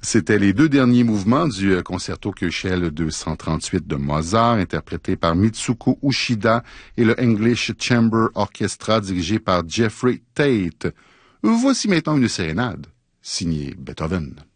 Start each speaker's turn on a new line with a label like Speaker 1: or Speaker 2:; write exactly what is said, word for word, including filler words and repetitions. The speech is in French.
Speaker 1: C'était les deux derniers mouvements du concerto Köchel deux cent trente-huit de Mozart, interprété par Mitsuko Uchida, et le English Chamber Orchestra dirigé par Jeffrey Tate. Voici maintenant une sérénade, signée Beethoven.